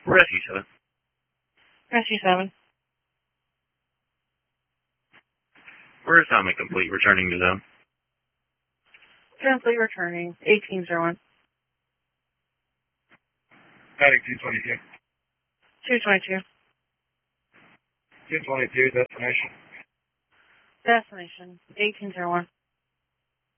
Rescue 7. Rescue 7. We're assignment complete. Returning to zone. Complete returning. 1801. Heading 222. 222. 222, destination. Destination. 1801.